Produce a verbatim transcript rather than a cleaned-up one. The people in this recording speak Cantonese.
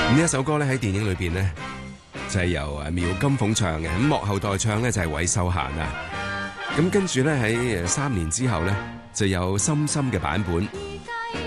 呢一首歌咧喺電影裏邊咧就係由誒苗金鳳唱嘅，咁幕後代唱咧就係韋秀嫻啊。咁跟住咧喺三年之後咧就有深深嘅版本，